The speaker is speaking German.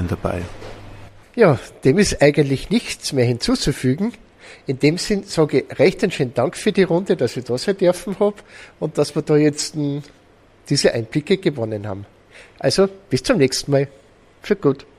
Themen dabei. Ja, dem ist eigentlich nichts mehr hinzuzufügen. In dem Sinn sage ich recht einen schönen Dank für die Runde, dass ich da sein dürfen habe und dass wir da jetzt diese Einblicke gewonnen haben. Also, bis zum nächsten Mal. Für gut.